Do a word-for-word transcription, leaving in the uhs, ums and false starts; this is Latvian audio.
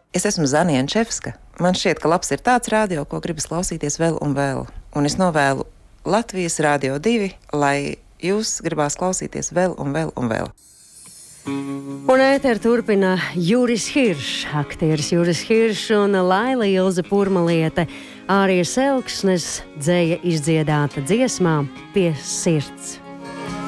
Es esmu Zanija Čevska. Man šķiet, ka labs ir tāds radio, ko gribas klausīties vēl un vēl. Un es novēlu Latvijas Rādio divi, lai jūs gribās klausīties vēl un vēl un vēl. Un ēteru turpina Juris Hiršs, aktieris Juris Hiršs un Laila Ilze Purmaliete. Ārijas Elksnes dzeja izdziedāta dziesmā Pie sirds.